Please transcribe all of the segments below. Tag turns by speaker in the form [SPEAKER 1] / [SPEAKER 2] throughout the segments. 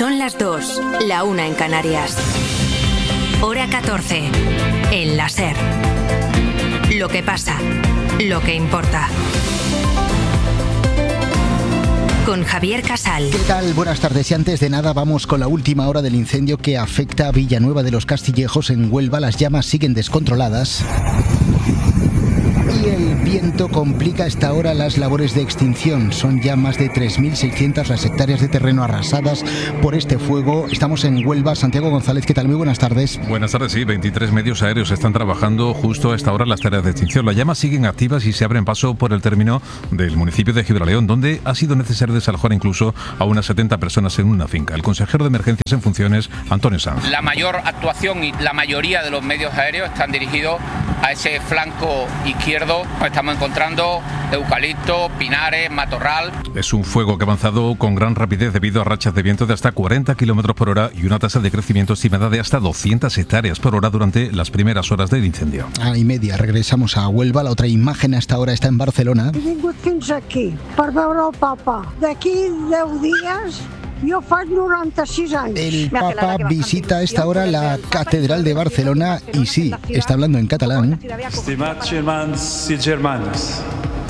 [SPEAKER 1] Son las 2, la 1 en Canarias. Hora 14, en la SER. Lo que pasa, lo que importa. Con Javier Casal.
[SPEAKER 2] ¿Qué tal? Buenas tardes. Y antes de nada vamos con la última hora del incendio que afecta a Villanueva de los Castillejos en Huelva. Las llamas siguen descontroladas. Y el viento complica a esta hora las labores de extinción. Son ya más de 3.600 las hectáreas de terreno arrasadas por este fuego. Estamos en Huelva. Santiago González, ¿qué tal? Muy buenas tardes.
[SPEAKER 3] Buenas tardes, sí. 23 medios aéreos están trabajando justo a esta hora en las tareas de extinción. Las llamas siguen activas y se abren paso por el término del municipio de Gibraleón, donde ha sido necesario desalojar incluso a unas 70 personas en una finca. El consejero de emergencias en funciones, Antonio Sanz.
[SPEAKER 4] La mayor actuación y la mayoría de los medios aéreos están dirigidos a ese flanco izquierdo. Estamos encontrando eucalipto, pinares, matorral.
[SPEAKER 3] Es un fuego que ha avanzado con gran rapidez debido a rachas de viento de hasta 40 km por hora y una tasa de crecimiento estimada de hasta 200 hectáreas por hora durante las primeras horas del incendio.
[SPEAKER 2] Y media, regresamos a Huelva. La otra imagen hasta ahora está en Barcelona.
[SPEAKER 5] He vingut fins aquí per veure el Papa. D'aquí 10 dies... Yo faig 96 años.
[SPEAKER 2] El Papa visita a esta hora la Catedral de Barcelona y sí, está hablando en catalán.
[SPEAKER 6] Estimats germans i germanes,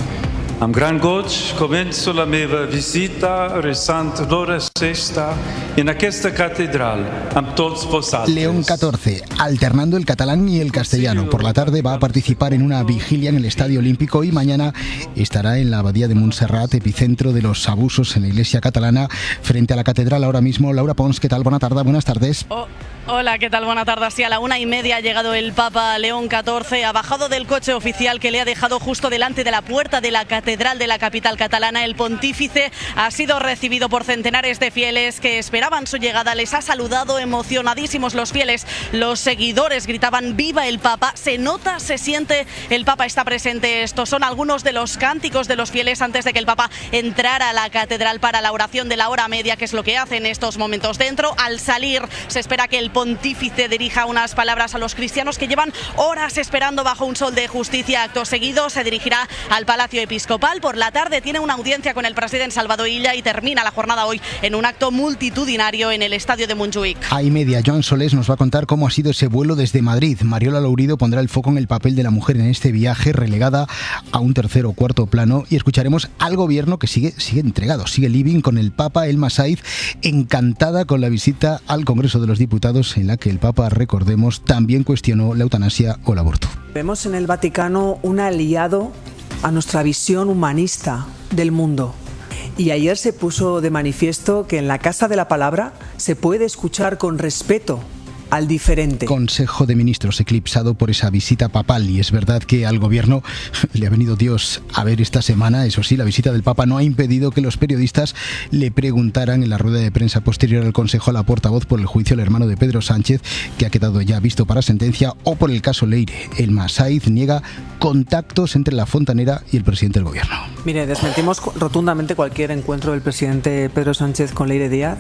[SPEAKER 6] amb gran goig començo la meva visita resant l'hora sexta en aquesta catedral amb tots vosaltres.
[SPEAKER 2] León XIV, alternando el catalán y el castellano. Por la tarde va a participar en una vigilia en el Estadio Olímpico y mañana estará en la Abadía de Montserrat, epicentro de los abusos en la Iglesia catalana, frente a la catedral ahora mismo. Laura Pons, ¿qué tal? Buenas tardes.
[SPEAKER 7] Hola, ¿qué tal? Buenas tardes. Sí, a la 1:30 ha llegado el Papa León XIV, ha bajado del coche oficial que le ha dejado justo delante de la puerta de la catedral de la capital catalana. El pontífice ha sido recibido por centenares de fieles que esperaban su llegada. Les ha saludado emocionadísimos los fieles. Los seguidores gritaban ¡Viva el Papa! Se nota, se siente, el Papa está presente. Estos son algunos de los cánticos de los fieles antes de que el Papa entrara a la catedral para la oración de la hora media, que es lo que hace en estos momentos. Dentro, al salir, se espera que el pontífice dirija unas palabras a los cristianos que llevan horas esperando bajo un sol de justicia. Acto seguido se dirigirá al Palacio Episcopal. Por la tarde tiene una audiencia con el presidente Salvador Illa y termina la jornada hoy en un acto multitudinario en el estadio de Montjuïc.
[SPEAKER 2] A y media, Joan Solés nos va a contar cómo ha sido ese vuelo desde Madrid. Mariola Lourido pondrá el foco en el papel de la mujer en este viaje, relegada a un tercer o cuarto plano, y escucharemos al gobierno que sigue entregado, sigue living con el Papa. Elma Saiz, encantada con la visita al Congreso de los Diputados, en la que el Papa, recordemos, también cuestionó la eutanasia o el aborto.
[SPEAKER 8] Vemos en el Vaticano un aliado a nuestra visión humanista del mundo. Y ayer se puso de manifiesto que en la Casa de la Palabra se puede escuchar con respeto al diferente. Consejo de Ministros eclipsado por esa visita papal, y es verdad que al gobierno le ha venido Dios a ver esta semana. Eso sí, la visita del Papa no ha impedido que los periodistas le preguntaran en la rueda de prensa posterior al Consejo a la portavoz por el juicio al hermano de Pedro Sánchez, que ha quedado ya visto para sentencia, o por el caso Leire. Elma Saiz niega contactos entre la fontanera y el presidente del gobierno. Mire, desmentimos rotundamente cualquier encuentro del presidente Pedro Sánchez con Leire Díaz.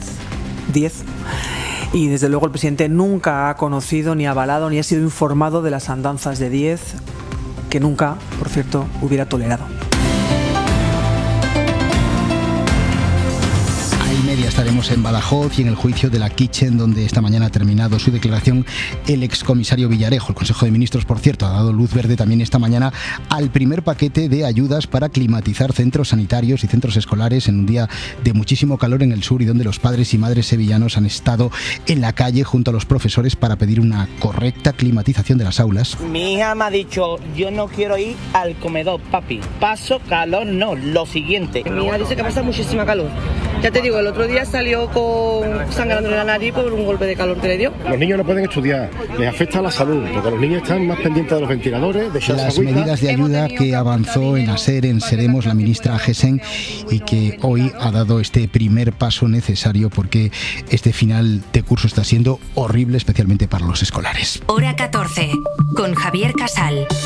[SPEAKER 8] Y desde luego el presidente nunca ha conocido, ni avalado, ni ha sido informado de las andanzas de Díez, que nunca, por cierto, hubiera tolerado.
[SPEAKER 2] Media estaremos en Badajoz y en el juicio de la Kitchen, donde esta mañana ha terminado su declaración el excomisario Villarejo. El Consejo de Ministros, por cierto, ha dado luz verde también esta mañana al primer paquete de ayudas para climatizar centros sanitarios y centros escolares en un día de muchísimo calor en el sur, y donde los padres y madres sevillanos han estado en la calle junto a los profesores para pedir una correcta climatización de las aulas.
[SPEAKER 9] Mi hija me ha dicho, yo no quiero ir al comedor, papi. Paso calor, no, lo siguiente.
[SPEAKER 10] Mi hija dice que pasa muchísima calor. Ya te digo, el otro día salió sangrando en la nariz por un golpe de calor que le dio.
[SPEAKER 11] Los niños no pueden estudiar, les afecta a la salud, porque los niños están más pendientes de los ventiladores, de
[SPEAKER 2] las medidas de ayuda que avanzó en ASER, en Seremos, la ministra Gesen, y que hoy ha dado este primer paso necesario, porque este final de curso está siendo horrible, especialmente para los escolares.
[SPEAKER 1] Hora 14, con Javier Casal.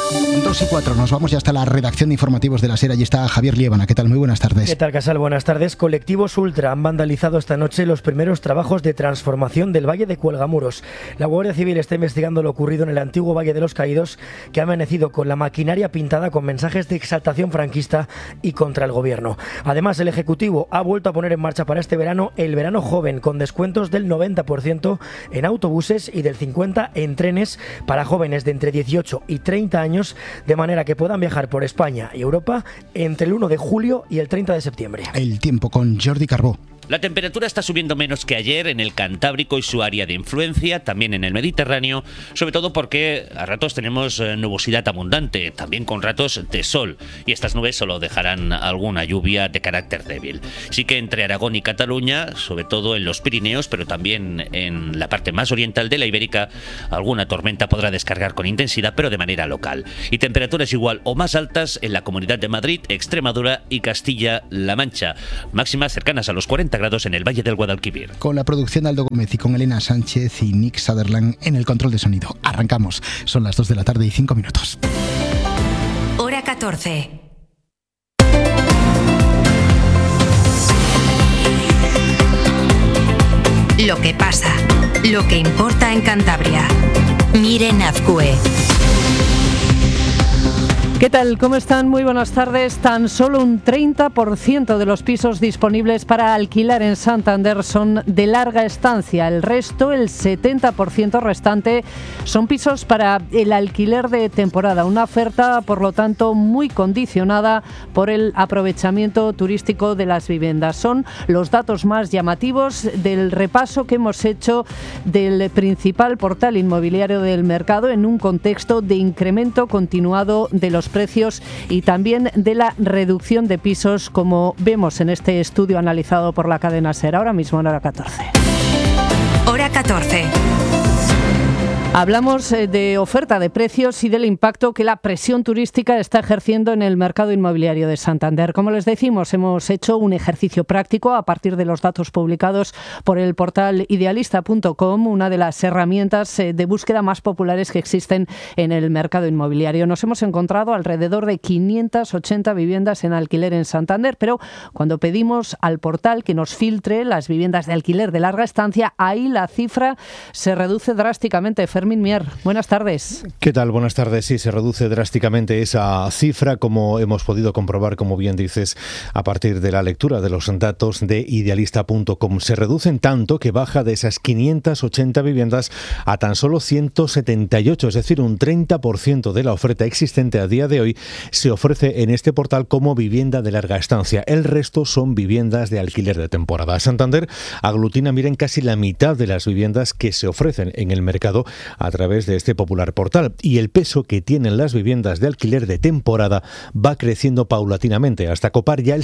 [SPEAKER 2] 2:04, nos vamos ya hasta la redacción de informativos de la SER. Allí está Javier Liébana. ¿Qué tal? Muy buenas tardes.
[SPEAKER 12] ¿Qué tal, Casal? Buenas tardes. Colectivos Ultra han vandalizado esta noche los primeros trabajos de transformación del Valle de Cuelgamuros. La Guardia Civil está investigando lo ocurrido en el antiguo Valle de los Caídos, que ha amanecido con la maquinaria pintada con mensajes de exaltación franquista y contra el gobierno. Además, el Ejecutivo ha vuelto a poner en marcha para este verano el verano joven, con descuentos del 90% en autobuses y del 50% en trenes para jóvenes de entre 18 y 30 años, de manera que puedan viajar por España y Europa entre el 1 de julio y el 30 de septiembre.
[SPEAKER 2] El tiempo con Jordi Carbó.
[SPEAKER 13] La temperatura está subiendo menos que ayer en el Cantábrico y su área de influencia, también en el Mediterráneo, sobre todo porque a ratos tenemos nubosidad abundante, también con ratos de sol, y estas nubes solo dejarán alguna lluvia de carácter débil. Sí que entre Aragón y Cataluña, sobre todo en los Pirineos, pero también en la parte más oriental de la Ibérica, alguna tormenta podrá descargar con intensidad, pero de manera local. Y temperaturas igual o más altas en la Comunidad de Madrid, Extremadura y Castilla-La Mancha, máximas cercanas a los 40 grados en el Valle del Guadalquivir.
[SPEAKER 2] Con la producción de Aldo Gómez y con Elena Sánchez y Nick Sutherland en el control de sonido. Arrancamos. Son las 2:05 p.m.
[SPEAKER 1] Hora 14. Lo que pasa, lo que importa en Cantabria. Miren Azcue.
[SPEAKER 14] ¿Qué tal? ¿Cómo están? Muy buenas tardes. Tan solo un 30% de los pisos disponibles para alquilar en Santander son de larga estancia. El resto, el 70% restante, son pisos para el alquiler de temporada. Una oferta, por lo tanto, muy condicionada por el aprovechamiento turístico de las viviendas. Son los datos más llamativos del repaso que hemos hecho del principal portal inmobiliario del mercado en un contexto de incremento continuado de los precios y también de la reducción de pisos, como vemos en este estudio analizado por la cadena SER, ahora mismo en Hora 14.
[SPEAKER 1] Hora 14.
[SPEAKER 14] Hablamos de oferta de precios y del impacto que la presión turística está ejerciendo en el mercado inmobiliario de Santander. Como les decimos, hemos hecho un ejercicio práctico a partir de los datos publicados por el portal idealista.com, una de las herramientas de búsqueda más populares que existen en el mercado inmobiliario. Nos hemos encontrado alrededor de 580 viviendas en alquiler en Santander, pero cuando pedimos al portal que nos filtre las viviendas de alquiler de larga estancia, ahí la cifra se reduce drásticamente. Fermín Mier, buenas tardes.
[SPEAKER 15] ¿Qué tal? Buenas tardes. Sí, se reduce drásticamente esa cifra, como hemos podido comprobar, como bien dices, a partir de la lectura de los datos de idealista.com. Se reducen tanto que baja de esas 580 viviendas a tan solo 178, es decir, un 30% de la oferta existente a día de hoy se ofrece en este portal como vivienda de larga estancia. El resto son viviendas de alquiler de temporada. Santander aglutina, miren, casi la mitad de las viviendas que se ofrecen en el mercado a través de este popular portal, y el peso que tienen las viviendas de alquiler de temporada va creciendo paulatinamente hasta copar ya el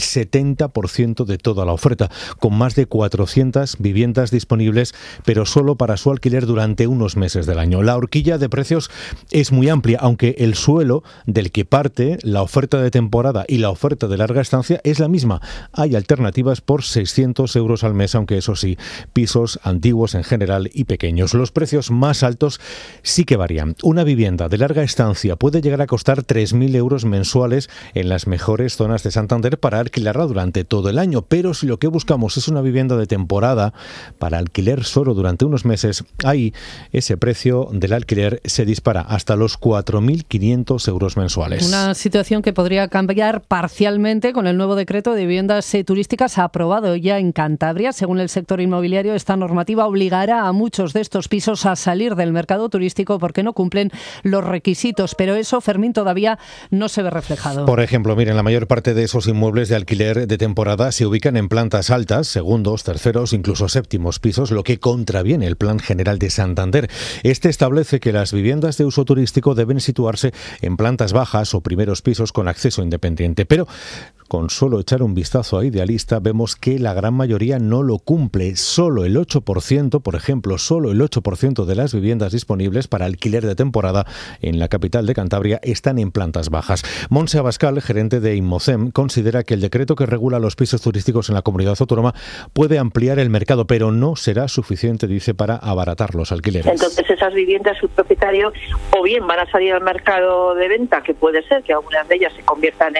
[SPEAKER 15] 70% de toda la oferta, con más de 400 viviendas disponibles, pero solo para su alquiler durante unos meses del año. La horquilla de precios es muy amplia, aunque el suelo del que parte la oferta de temporada y la oferta de larga estancia es la misma. Hay alternativas por 600 euros al mes, aunque eso sí, pisos antiguos en general y pequeños. Los precios más altos sí que varían. Una vivienda de larga estancia puede llegar a costar 3.000 euros mensuales en las mejores zonas de Santander para alquilarla durante todo el año, pero si lo que buscamos es una vivienda de temporada para alquiler solo durante unos meses, ahí ese precio del alquiler se dispara hasta los 4.500 euros mensuales.
[SPEAKER 14] Una situación que podría cambiar parcialmente con el nuevo decreto de viviendas turísticas aprobado ya en Cantabria. Según el sector inmobiliario, esta normativa obligará a muchos de estos pisos a salir del mercado turístico porque no cumplen los requisitos, pero eso, Fermín, todavía no se ve reflejado.
[SPEAKER 15] Por ejemplo, miren, la mayor parte de esos inmuebles de alquiler de temporada se ubican en plantas altas, segundos, terceros, incluso séptimos pisos, lo que contraviene el Plan General de Santander. Este establece que las viviendas de uso turístico deben situarse en plantas bajas o primeros pisos con acceso independiente, pero con solo echar un vistazo a Idealista vemos que la gran mayoría no lo cumple. Solo el 8%, por ejemplo, solo el 8% de las viviendas disponibles para alquiler de temporada en la capital de Cantabria están en plantas bajas. Montse Abascal, gerente de Inmocem, considera que el decreto que regula los pisos turísticos en la comunidad autónoma puede ampliar el mercado, pero no será suficiente, dice, para abaratar los alquileres.
[SPEAKER 16] Entonces esas viviendas, su propietario, o bien van a salir al mercado de venta, que puede ser que algunas de ellas se conviertan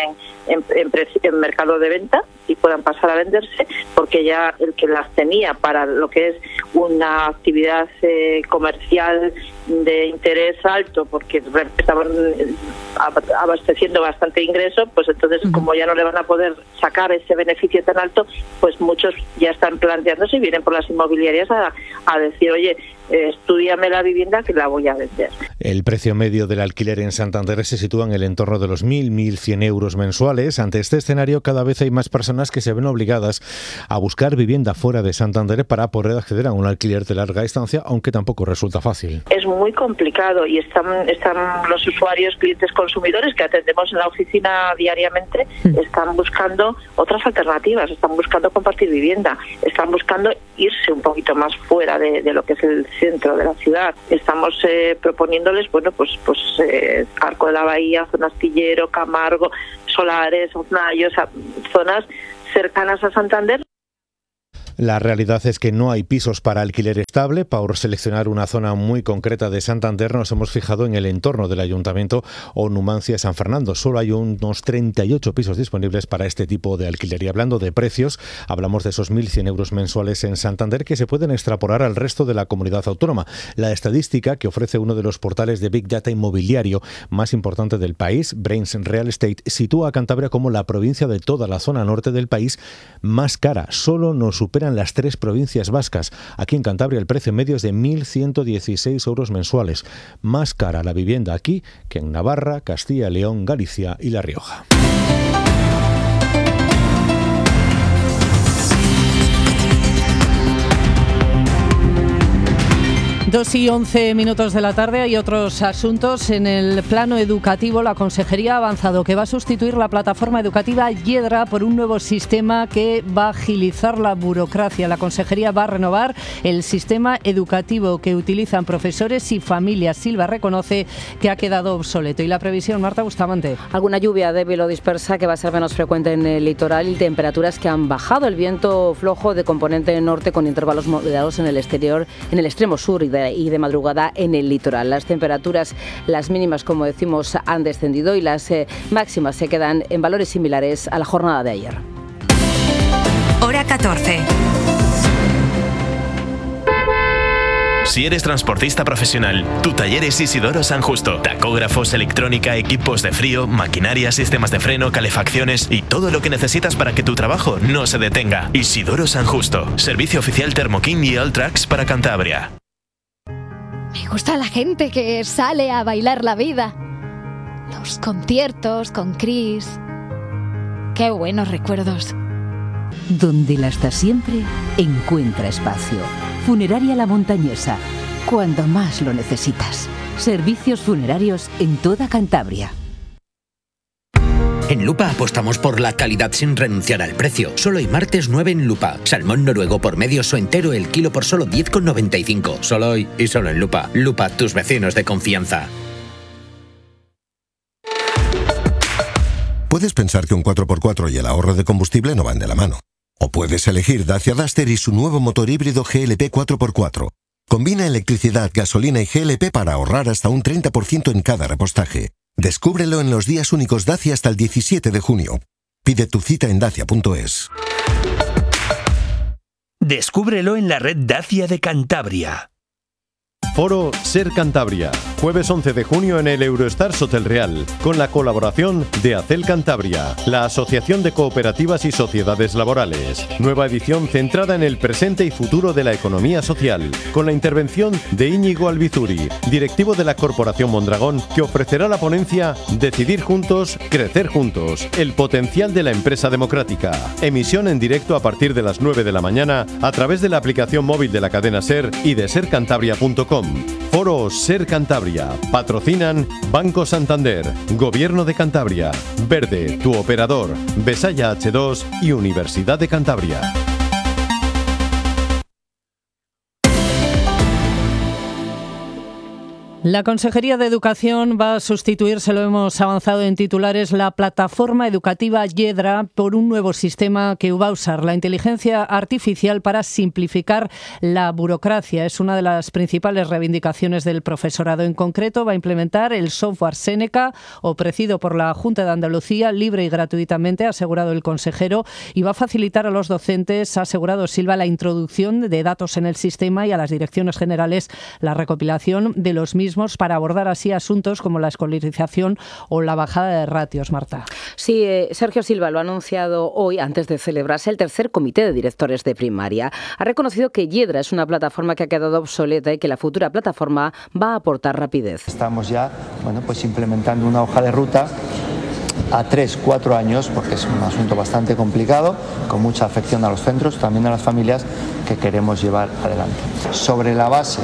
[SPEAKER 16] en mercado de venta y puedan pasar a venderse, porque ya el que las tenía para lo que es una actividad comercial de interés alto, porque estaban abasteciendo bastante ingreso, pues entonces como ya no le van a poder sacar ese beneficio tan alto, pues muchos ya están planteándose y vienen por las inmobiliarias a decir, oye, estúdiame la vivienda que la voy a vender.
[SPEAKER 15] El precio medio del alquiler en Santander se sitúa en el entorno de los 1.100 euros mensuales. Ante este escenario, cada vez hay más personas que se ven obligadas a buscar vivienda fuera de Santander para poder acceder a un alquiler de larga estancia, aunque tampoco resulta fácil.
[SPEAKER 16] Es muy complicado y están los usuarios, clientes, consumidores que atendemos en la oficina diariamente, están buscando otras alternativas, están buscando compartir vivienda, están buscando irse un poquito más fuera de lo que es el centro de la ciudad. Estamos proponiéndoles, Arco de la Bahía, zona Astillero, Camargo, Solares, Oznayo, zonas cercanas a Santander.
[SPEAKER 15] La realidad es que no hay pisos para alquiler estable. Por seleccionar una zona muy concreta de Santander nos hemos fijado en el entorno del Ayuntamiento o Numancia San Fernando. Solo hay unos 38 pisos disponibles para este tipo de alquiler. Y hablando de precios, hablamos de esos 1.100 euros mensuales en Santander que se pueden extrapolar al resto de la comunidad autónoma. La estadística que ofrece uno de los portales de Big Data inmobiliario más importante del país, Brains Real Estate, sitúa a Cantabria como la provincia de toda la zona norte del país más cara. Solo nos supera en las 3 provincias vascas. Aquí en Cantabria el precio medio es de 1.116 euros mensuales. Más cara la vivienda aquí que en Navarra, Castilla y León, Galicia y La Rioja.
[SPEAKER 14] 2:11 de la tarde. Hay otros asuntos. En el plano educativo, la Consejería ha avanzado que va a sustituir la plataforma educativa Yedra por un nuevo sistema que va a agilizar la burocracia. La Consejería va a renovar el sistema educativo que utilizan profesores y familias. Silva reconoce que ha quedado obsoleto. ¿Y la previsión, Marta Bustamante?
[SPEAKER 17] Alguna lluvia débil o dispersa que va a ser menos frecuente en el litoral y temperaturas que han bajado. El viento flojo de componente norte con intervalos moderados en el exterior, en el extremo sur y de madrugada en el litoral. Las temperaturas, las mínimas, como decimos, han descendido y las máximas se quedan en valores similares a la jornada de ayer.
[SPEAKER 1] Hora 14.
[SPEAKER 18] Si eres transportista profesional, tu taller es Isidoro San Justo. Tacógrafos, electrónica, equipos de frío, maquinaria, sistemas de freno, calefacciones y todo lo que necesitas para que tu trabajo no se detenga. Isidoro San Justo. Servicio oficial Thermoking y Alltrax para Cantabria.
[SPEAKER 19] Me gusta la gente que sale a bailar la vida. Los conciertos con Chris. Qué buenos recuerdos.
[SPEAKER 20] Donde la hasta siempre encuentra espacio. Funeraria La Montañesa, cuando más lo necesitas. Servicios funerarios en toda Cantabria.
[SPEAKER 21] En Lupa apostamos por la calidad sin renunciar al precio. Solo hoy martes 9 en Lupa. Salmón noruego por medio o entero el kilo por solo 10,95. Solo hoy y solo en Lupa. Lupa, tus vecinos de confianza.
[SPEAKER 22] Puedes pensar que un 4x4 y el ahorro de combustible no van de la mano. O puedes elegir Dacia Duster y su nuevo motor híbrido GLP 4x4. Combina electricidad, gasolina y GLP para ahorrar hasta un 30% en cada repostaje. Descúbrelo en los días únicos Dacia hasta el 17 de junio. Pide tu cita en dacia.es.
[SPEAKER 23] Descúbrelo en la red Dacia de Cantabria.
[SPEAKER 24] Foro Ser Cantabria, jueves 11 de junio en el Eurostars Hotel Real, con la colaboración de Acel Cantabria, la Asociación de Cooperativas y Sociedades Laborales. Nueva edición centrada en el presente y futuro de la economía social, con la intervención de Íñigo Albizuri, directivo de la Corporación Mondragón, que ofrecerá la ponencia Decidir juntos, crecer juntos, el potencial de la empresa democrática. Emisión en directo a partir de las 9 de la mañana a través de la aplicación móvil de la cadena SER y de sercantabria.com. Foro Ser Cantabria. Patrocinan Banco Santander, Gobierno de Cantabria, Verde, tu operador, Besaya H2 y Universidad de Cantabria.
[SPEAKER 14] La Consejería de Educación va a sustituir, se lo hemos avanzado en titulares, la plataforma educativa Yedra por un nuevo sistema que va a usar la inteligencia artificial para simplificar la burocracia. Es una de las principales reivindicaciones del profesorado. En concreto, va a implementar el software Seneca, ofrecido por la Junta de Andalucía, libre y gratuitamente, ha asegurado el consejero, y va a facilitar a los docentes, ha asegurado Silva, la introducción de datos en el sistema y a las direcciones generales la recopilación de los mismos para abordar así asuntos como la escolarización o la bajada de ratios, Marta.
[SPEAKER 17] Sí, Sergio Silva lo ha anunciado hoy antes de celebrarse el tercer comité de directores de primaria. Ha reconocido que Yedra es una plataforma que ha quedado obsoleta y que la futura plataforma va a aportar rapidez.
[SPEAKER 3] Estamos ya implementando una hoja de ruta a 3-4 años, porque es un asunto bastante complicado, con mucha afección a los centros, también a las familias, que queremos llevar adelante. Sobre la base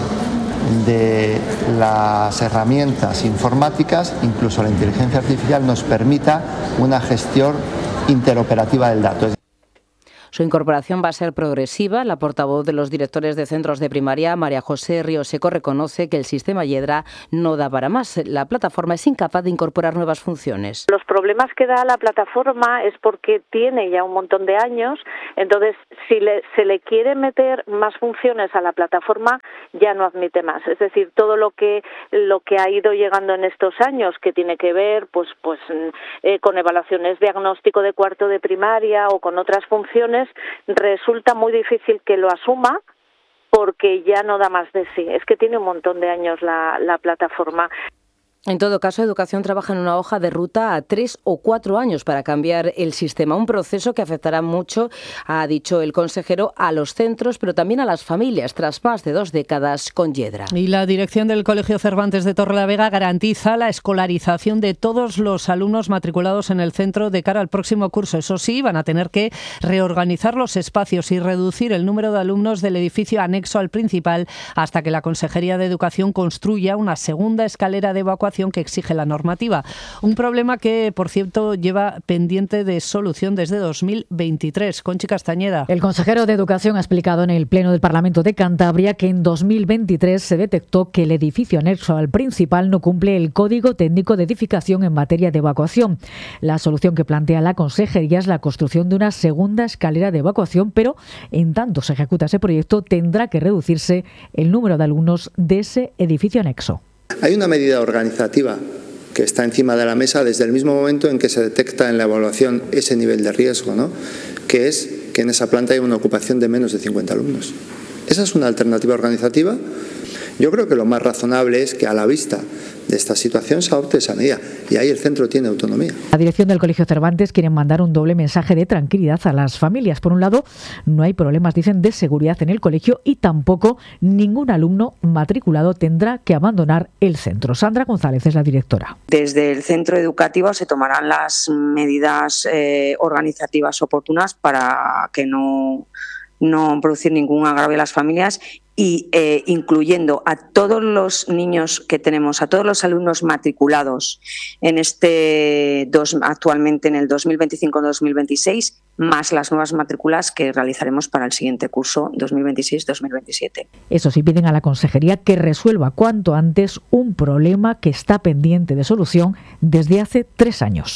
[SPEAKER 3] de las herramientas informáticas, incluso la inteligencia artificial nos permita una gestión interoperativa del dato.
[SPEAKER 17] Su incorporación va a ser progresiva. La portavoz de los directores de centros de primaria, María José Río-Seco, reconoce que el sistema Yedra no da para más. La plataforma es incapaz de incorporar nuevas funciones.
[SPEAKER 16] Los problemas que da la plataforma es porque tiene ya un montón de años, entonces si se le quiere meter más funciones a la plataforma, ya no admite más. Es decir, todo lo que ha ido llegando en estos años, que tiene que ver con evaluaciones diagnóstico de cuarto de primaria o con otras funciones, resulta muy difícil que lo asuma porque ya no da más de sí. Es que tiene un montón de años la plataforma.
[SPEAKER 17] En todo caso, Educación trabaja en una hoja de ruta a 3 o 4 años para cambiar el sistema, un proceso que afectará mucho, ha dicho el consejero, a los centros, pero también a las familias, tras más de 2 décadas con Yedra.
[SPEAKER 14] Y la dirección del Colegio Cervantes de Torrelavega garantiza la escolarización de todos los alumnos matriculados en el centro de cara al próximo curso. Eso sí, van a tener que reorganizar los espacios y reducir el número de alumnos del edificio anexo al principal hasta que la Consejería de Educación construya una segunda escalera de evacuación que exige la normativa. Un problema que, por cierto, lleva pendiente de solución desde 2023. Conchi Castañeda.
[SPEAKER 4] El consejero de Educación ha explicado en el Pleno del Parlamento de Cantabria que en 2023 se detectó que el edificio anexo al principal no cumple el Código Técnico de Edificación en materia de evacuación. La solución que plantea la consejería es la construcción de una segunda escalera de evacuación, pero en tanto se ejecuta ese proyecto tendrá que reducirse el número de alumnos de ese edificio anexo.
[SPEAKER 5] Hay una medida organizativa que está encima de la mesa desde el mismo momento en que se detecta en la evaluación ese nivel de riesgo, ¿no? Que es que en esa planta hay una ocupación de menos de 50 alumnos. Esa es una alternativa organizativa. Yo creo que lo más razonable es que a la vista de esta situación se adopte esa medida y ahí el centro tiene autonomía.
[SPEAKER 4] La dirección del Colegio Cervantes quiere mandar un doble mensaje de tranquilidad a las familias. Por un lado, no hay problemas, dicen, de seguridad en el colegio y tampoco ningún alumno matriculado tendrá que abandonar el centro. Sandra González es la directora.
[SPEAKER 6] Desde el centro educativo se tomarán las medidas organizativas oportunas para que no producir ningún agravio a las familias y incluyendo a todos los niños que tenemos, a todos los alumnos matriculados actualmente en el 2025-2026, más las nuevas matrículas que realizaremos para el siguiente curso 2026-2027.
[SPEAKER 4] Eso sí, piden a la consejería que resuelva cuanto antes un problema que está pendiente de solución desde hace 3 años.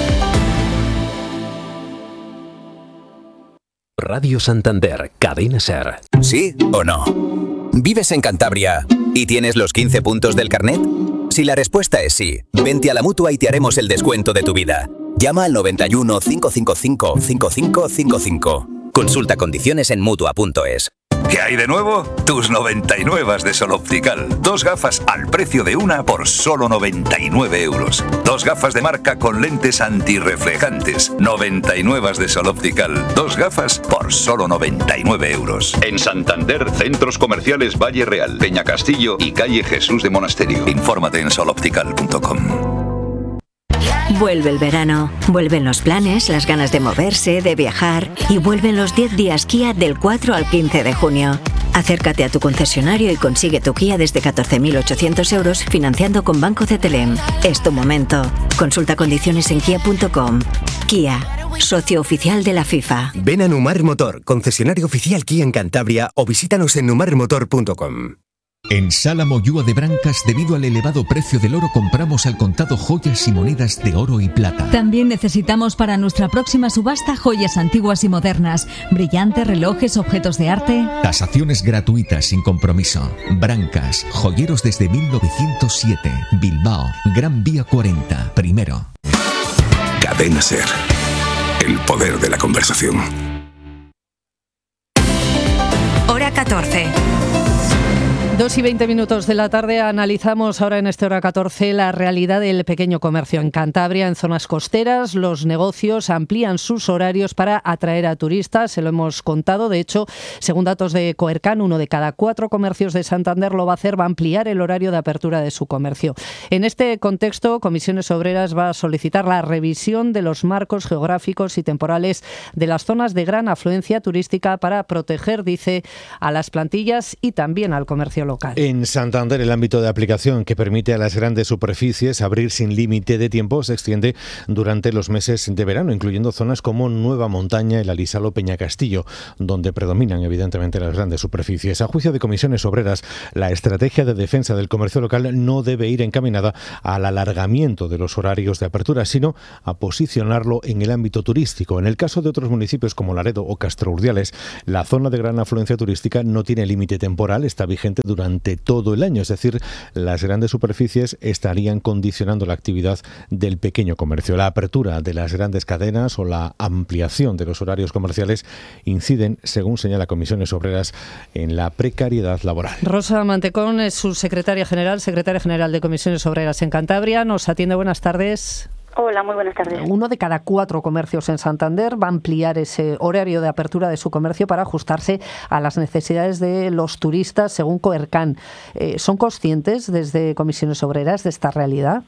[SPEAKER 25] Radio Santander, Cadena SER.
[SPEAKER 26] ¿Sí o no? ¿Vives en Cantabria y tienes los 15 puntos del carnet? Si la respuesta es sí, vente a la Mutua y te haremos el descuento de tu vida. Llama al 91 555 5555. Consulta condiciones en Mutua.es.
[SPEAKER 23] ¿Qué hay de nuevo? Tus 99 de Sol Optical. 2 gafas al precio de una por solo 99 euros. 2 gafas de marca con lentes antirreflejantes. 99 de Sol Optical. 2 gafas por solo 99 euros.
[SPEAKER 27] En Santander, centros comerciales Valle Real, Peña Castillo y calle Jesús de Monasterio.
[SPEAKER 23] Infórmate en soloptical.com.
[SPEAKER 28] Vuelve el verano, vuelven los planes, las ganas de moverse, de viajar y vuelven los 10 días Kia del 4 al 15 de junio. Acércate a tu concesionario y consigue tu Kia desde 14.800 euros financiando con Banco CTLM. Es tu momento. Consulta condiciones en kia.com. Kia, socio oficial de la FIFA.
[SPEAKER 29] Ven a Numar Motor, concesionario oficial Kia en Cantabria o visítanos en numarmotor.com.
[SPEAKER 2] En Sala Moyúa de Brancas, debido al elevado precio del oro, compramos al contado joyas y monedas de oro y plata.
[SPEAKER 7] También necesitamos para nuestra próxima subasta joyas antiguas y modernas, brillantes, relojes, objetos de arte.
[SPEAKER 2] Tasaciones gratuitas sin compromiso. Brancas, joyeros desde 1907. Bilbao, Gran Vía 40, primero.
[SPEAKER 23] Cadena SER. El poder de la conversación.
[SPEAKER 1] Hora 14.
[SPEAKER 14] 2:20 de la tarde, analizamos ahora en este Hora 14 la realidad del pequeño comercio en Cantabria. En zonas costeras, los negocios amplían sus horarios para atraer a turistas, se lo hemos contado. De hecho, según datos de Coercan, 1 de cada 4 comercios de Santander lo va a hacer, va a ampliar el horario de apertura de su comercio. En este contexto, Comisiones Obreras va a solicitar la revisión de los marcos geográficos y temporales de las zonas de gran afluencia turística para proteger, dice, a las plantillas y también al comercio local.
[SPEAKER 15] En Santander, el ámbito de aplicación que permite a las grandes superficies abrir sin límite de tiempo se extiende durante los meses de verano, incluyendo zonas como Nueva Montaña, El Alisal o Peñacastillo, donde predominan evidentemente las grandes superficies. A juicio de Comisiones Obreras, la estrategia de defensa del comercio local no debe ir encaminada al alargamiento de los horarios de apertura, sino a posicionarlo en el ámbito turístico. En el caso de otros municipios como Laredo o Castrurdiales, la zona de gran afluencia turística no tiene límite temporal, está vigente durante todo el año, es decir, las grandes superficies estarían condicionando la actividad del pequeño comercio. La apertura de las grandes cadenas o la ampliación de los horarios comerciales inciden, según señala Comisiones Obreras, en la precariedad laboral.
[SPEAKER 14] Rosa Mantecón es su secretaria general de Comisiones Obreras en Cantabria. Nos atiende. Buenas tardes.
[SPEAKER 8] Hola, muy buenas tardes.
[SPEAKER 14] 1 de cada 4 comercios en Santander va a ampliar ese horario de apertura de su comercio para ajustarse a las necesidades de los turistas, según Coercan. ¿Son conscientes desde Comisiones Obreras de esta realidad?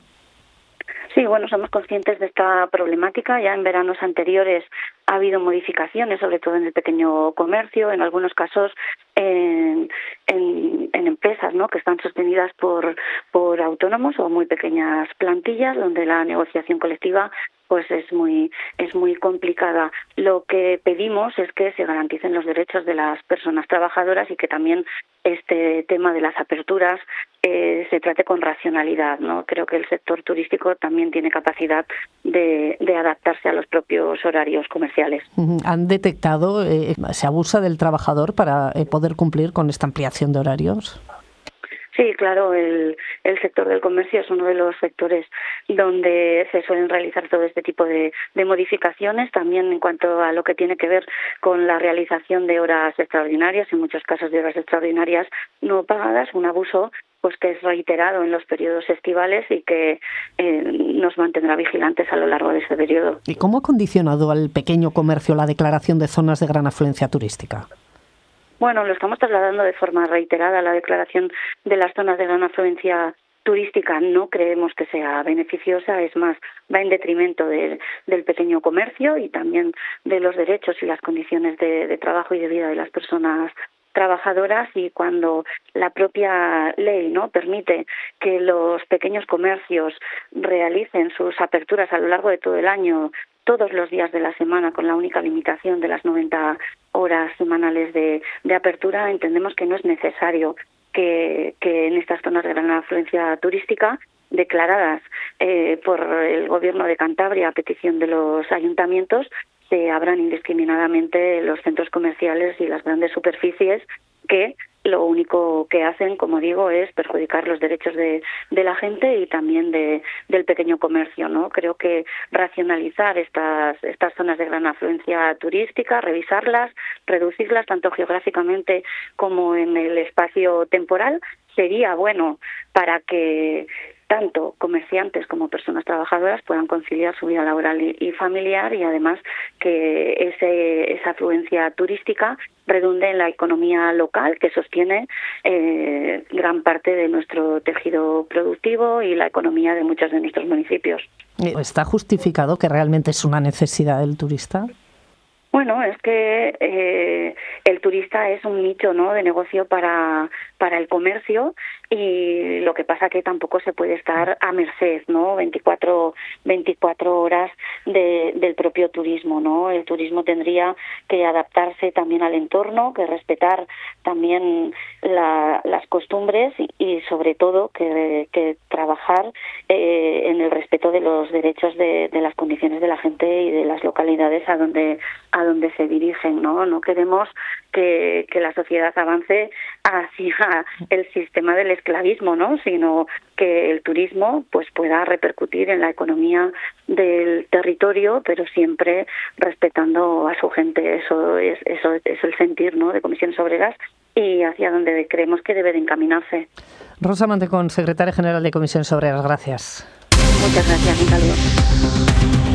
[SPEAKER 8] Sí, bueno, somos conscientes de esta problemática. Ya en veranos anteriores ha habido modificaciones, sobre todo en el pequeño comercio, en algunos casos en empresas, ¿no?, que están sostenidas por autónomos o muy pequeñas plantillas, donde la negociación colectiva pues es muy complicada. Lo que pedimos es que se garanticen los derechos de las personas trabajadoras y que también este tema de las aperturas se trate con racionalidad, ¿no? Creo que el sector turístico también tiene capacidad de adaptarse a los propios horarios comerciales.
[SPEAKER 14] ¿Han detectado se abusa del trabajador para poder cumplir con esta ampliación de horarios?
[SPEAKER 8] Sí, claro, el sector del comercio es uno de los sectores donde se suelen realizar todo este tipo de modificaciones, también en cuanto a lo que tiene que ver con la realización de horas extraordinarias, en muchos casos de horas extraordinarias no pagadas, un abuso pues que es reiterado en los periodos estivales y que nos mantendrá vigilantes a lo largo de ese periodo.
[SPEAKER 14] ¿Y cómo ha condicionado al pequeño comercio la declaración de zonas de gran afluencia turística?
[SPEAKER 8] Bueno, lo estamos trasladando de forma reiterada. La declaración de las zonas de gran afluencia turística no creemos que sea beneficiosa, es más, va en detrimento del pequeño comercio y también de los derechos y las condiciones de trabajo y de vida de las personas trabajadoras. Y cuando la propia ley no permite que los pequeños comercios realicen sus aperturas a lo largo de todo el año, todos los días de la semana, con la única limitación de las 90 horas semanales de apertura, entendemos que no es necesario que en estas zonas de gran afluencia turística, declaradas por el Gobierno de Cantabria a petición de los ayuntamientos, se abran indiscriminadamente los centros comerciales y las grandes superficies que lo único que hacen, como digo, es perjudicar los derechos de la gente y también del pequeño comercio, ¿no? Creo que racionalizar estas zonas de gran afluencia turística, revisarlas, reducirlas tanto geográficamente como en el espacio temporal, sería bueno para que tanto comerciantes como personas trabajadoras puedan conciliar su vida laboral y familiar, y además que esa afluencia turística redunde en la economía local, que sostiene gran parte de nuestro tejido productivo y la economía de muchos de nuestros municipios.
[SPEAKER 14] ¿Está justificado que realmente es una necesidad del turista?
[SPEAKER 8] Bueno, es que el turista es un nicho, ¿no?, de negocio para para el comercio, y lo que pasa que tampoco se puede estar a merced, ¿no? 24 horas del propio turismo, ¿no? El turismo tendría que adaptarse también al entorno, que respetar también las costumbres y sobre todo que trabajar en el respeto de los derechos de las condiciones de la gente y de las localidades a donde se dirigen, ¿no? No queremos que la sociedad avance hacia el sistema del esclavismo, ¿no? Sino que el turismo pues pueda repercutir en la economía del territorio, pero siempre respetando a su gente. Eso es el sentir, ¿no?, de Comisiones Obreras y hacia donde creemos que debe de encaminarse.
[SPEAKER 14] Rosa Mantecón, secretaria general de Comisiones Obreras, gracias.
[SPEAKER 8] Muchas gracias, un saludo.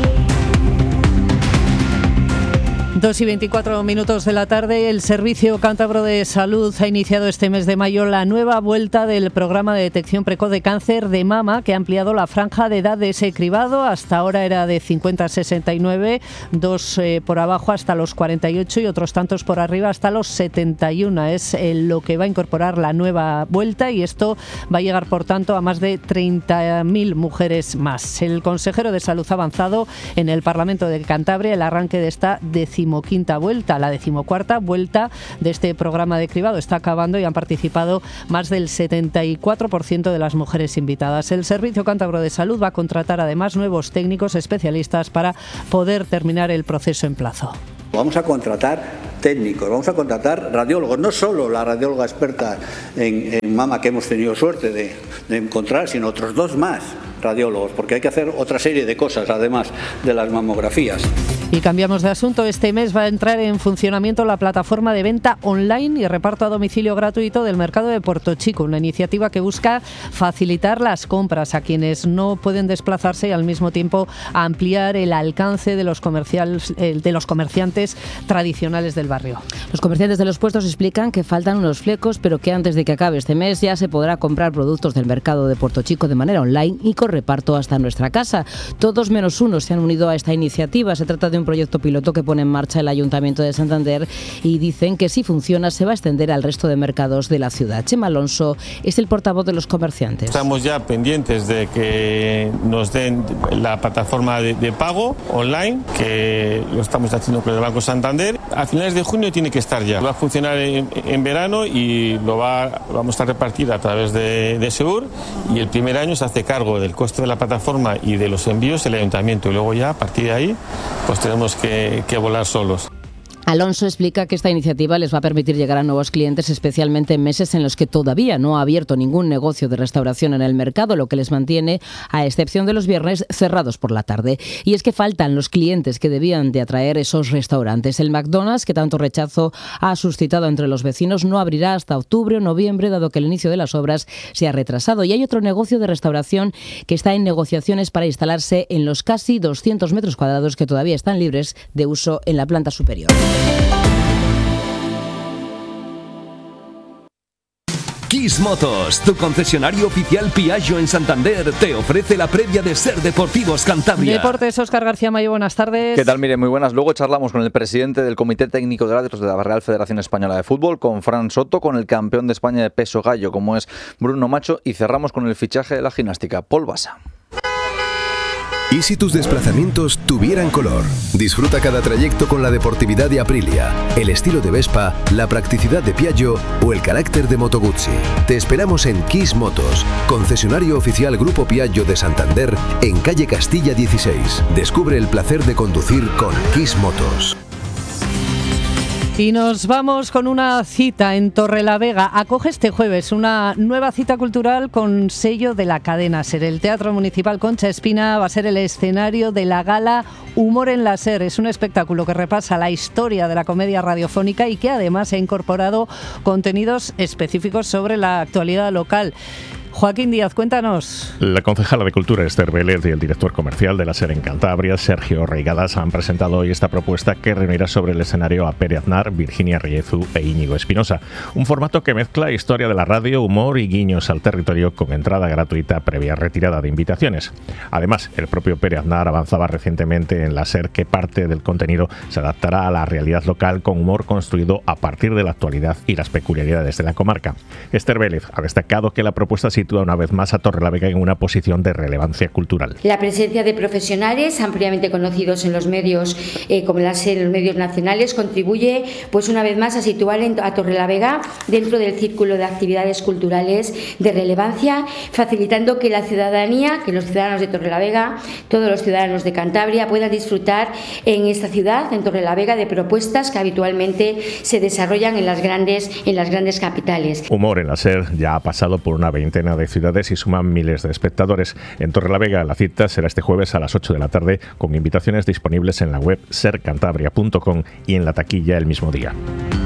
[SPEAKER 14] 2:24 de la tarde, el Servicio Cántabro de Salud ha iniciado este mes de mayo la nueva vuelta del programa de detección precoz de cáncer de mama, que ha ampliado la franja de edad de ese cribado. Hasta ahora era de 50 a 69, dos por abajo hasta los 48 y otros tantos por arriba hasta los 71. Es lo que va a incorporar la nueva vuelta, y esto va a llegar, por tanto, a más de 30.000 mujeres más. El consejero de Salud ha avanzado en el Parlamento de Cantabria el arranque de esta decimoquinta vuelta. La decimocuarta vuelta de este programa de cribado está acabando y han participado más del 74% de las mujeres invitadas. El Servicio Cántabro de Salud va a contratar además nuevos técnicos especialistas para poder terminar el proceso en plazo.
[SPEAKER 9] Vamos a contratar técnicos, vamos a contratar radiólogos, no solo la radióloga experta en mama que hemos tenido suerte de encontrar, sino otros 2 más radiólogos, porque hay que hacer otra serie de cosas además de las mamografías.
[SPEAKER 14] Y cambiamos de asunto. Este mes va a entrar en funcionamiento la plataforma de venta online y reparto a domicilio gratuito del mercado de Portochico, una iniciativa que busca facilitar las compras a quienes no pueden desplazarse y al mismo tiempo ampliar el alcance de los comerciantes tradicionales del barrio.
[SPEAKER 17] Los comerciantes de los puestos explican que faltan unos flecos, pero que antes de que acabe este mes ya se podrá comprar productos del mercado de Portochico de manera online y con reparto hasta nuestra casa. Todos menos uno se han unido a esta iniciativa. Se trata de un proyecto piloto que pone en marcha el Ayuntamiento de Santander y dicen que si funciona se va a extender al resto de mercados de la ciudad. Chema Alonso es el portavoz de los comerciantes.
[SPEAKER 10] Estamos ya pendientes de que nos den la plataforma de pago online, que lo estamos haciendo con el Banco Santander. A finales de junio tiene que estar ya. Va a funcionar en verano y vamos a repartir a través de Seur, y el primer año se hace cargo del coste de la plataforma y de los envíos el Ayuntamiento, y luego ya a partir de ahí pues tenemos que volar solos.
[SPEAKER 17] Alonso explica que esta iniciativa les va a permitir llegar a nuevos clientes, especialmente en meses en los que todavía no ha abierto ningún negocio de restauración en el mercado, lo que les mantiene, a excepción de los viernes, cerrados por la tarde. Y es que faltan los clientes que debían de atraer esos restaurantes. El McDonald's, que tanto rechazo ha suscitado entre los vecinos, no abrirá hasta octubre o noviembre, dado que el inicio de las obras se ha retrasado. Y hay otro negocio de restauración que está en negociaciones para instalarse en los casi 200 metros cuadrados que todavía están libres de uso en la planta superior.
[SPEAKER 25] Kiss Motos, tu concesionario oficial Piaggio en Santander, te ofrece la previa de Ser Deportivos Cantabria.
[SPEAKER 14] Deportes, Óscar García Mayo, buenas tardes.
[SPEAKER 11] ¿Qué tal? Mire, muy buenas. Luego charlamos con el presidente del Comité Técnico de Árbitros de la Real Federación Española de Fútbol, con Fran Soto, con el campeón de España de peso gallo, como es Bruno Macho, y cerramos con el fichaje de la gimnástica, Paul Basa.
[SPEAKER 12] ¿Y si tus desplazamientos tuvieran color? Disfruta cada trayecto con la deportividad de Aprilia, el estilo de Vespa, la practicidad de Piaggio o el carácter de Moto Guzzi. Te esperamos en Kiss Motos, concesionario oficial Grupo Piaggio de Santander, en calle Castilla 16. Descubre el placer de conducir con Kiss Motos.
[SPEAKER 14] Y nos vamos con una cita en Torrelavega. Acoge este jueves una nueva cita cultural con sello de la cadena SER. El Teatro Municipal Concha Espina va a ser el escenario de la gala Humor en la SER. Es un espectáculo que repasa la historia de la comedia radiofónica y que además ha incorporado contenidos específicos sobre la actualidad local. Joaquín Díaz, cuéntanos.
[SPEAKER 13] La concejala de Cultura, Esther Vélez, y el director comercial de la SER en Cantabria, Sergio Reigadas, han presentado hoy esta propuesta que reunirá sobre el escenario a Pere Aznar, Villar, Virginia Riezu e Íñigo Espinosa. Un formato que mezcla historia de la radio, humor y guiños al territorio con entrada gratuita previa retirada de invitaciones. Además, el propio Pere Aznar avanzaba recientemente en la SER que parte del contenido se adaptará a la realidad local con humor construido a partir de la actualidad y las peculiaridades de la comarca. Esther Vélez ha destacado que la propuesta sitúa una vez más a Torrelavega en una posición de relevancia cultural.
[SPEAKER 3] La presencia de profesionales ampliamente conocidos en los medios, como la SER, en los medios nacionales, contribuye pues una vez más a situar a Torrelavega dentro del círculo de actividades culturales de relevancia, facilitando que la ciudadanía, que los ciudadanos de Torrelavega, todos los ciudadanos de Cantabria puedan disfrutar en esta ciudad, en Torrelavega, de propuestas que habitualmente se desarrollan en las grandes capitales.
[SPEAKER 13] Humor en la SER ya ha pasado por una veintena de ciudades y suman miles de espectadores. En Torrelavega la cita será este jueves a las 8 de la tarde con invitaciones disponibles en la web sercantabria.com y en la taquilla el mismo día.